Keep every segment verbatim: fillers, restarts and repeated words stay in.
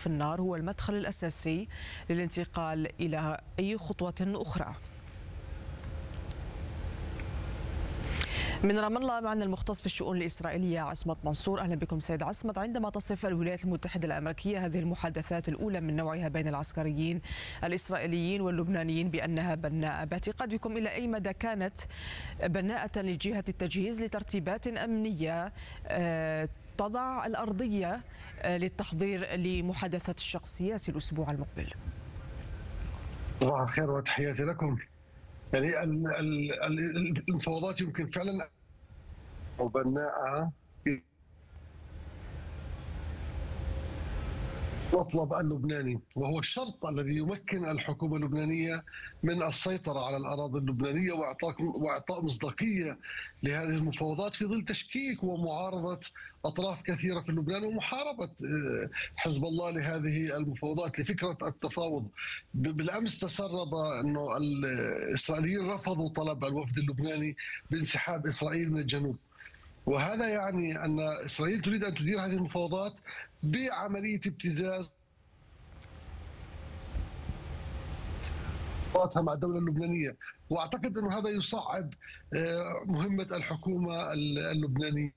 وقف النار هو المدخل الأساسي للانتقال إلى أي خطوة أخرى. من رام الله معنا المختص في الشؤون الإسرائيلية عصمت منصور. أهلا بكم سيد عصمت. عندما تصف الولايات المتحدة الأمريكية هذه المحادثات الأولى من نوعها بين العسكريين الإسرائيليين واللبنانيين بأنها بناءة، باعتقادكم إلى أي مدى كانت بناءة لجهة التجهيز لترتيبات أمنية تضع الأرضية للتحضير لمحادثة الشق السياسي الأسبوع المقبل؟ صباح الخير وتحياتي لكم. يعني المفاوضات يمكن فعلا وبناءة مطلب اللبناني، وهو الشرط الذي يمكن الحكومة اللبنانية من السيطرة على الأراضي اللبنانية وإعطاء وإعطاء مصداقية لهذه المفاوضات في ظل تشكيك ومعارضة أطراف كثيرة في لبنان ومحاربة حزب الله لهذه المفاوضات لفكرة التفاوض. بالأمس تسرب أنه الإسرائيليين رفضوا طلب الوفد اللبناني بانسحاب إسرائيل من الجنوب، وهذا يعني أن إسرائيل تريد أن تدير هذه المفاوضات بعملية ابتزاز مع الدولة اللبنانية، وأعتقد أن هذا يصعب مهمة الحكومة اللبنانية.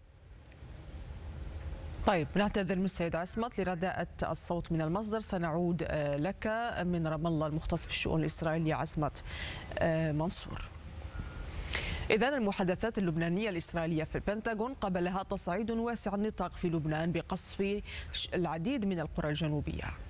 طيب، نعتذر من السيد عصمت لرداءة الصوت من المصدر. سنعود لك من رام الله المختص في الشؤون الإسرائيلية عصمت منصور. إذن المحادثات اللبنانية الإسرائيلية في البنتاغون قبلها تصعيد واسع النطاق في لبنان بقصف العديد من القرى الجنوبية.